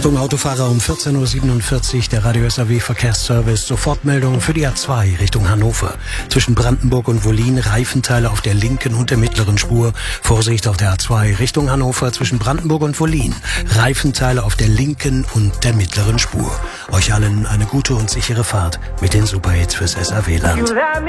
Achtung, Autofahrer, um 14.47 Uhr, der Radio SAW Verkehrsservice. Sofortmeldung für die A2 Richtung Hannover. Zwischen Brandenburg und Wollin Reifenteile auf der linken und der mittleren Spur. Vorsicht auf der A2 Richtung Hannover zwischen Brandenburg und Wollin. Reifenteile auf der linken und der mittleren Spur. Euch allen eine gute und sichere Fahrt mit den Superhits fürs SAW-Land.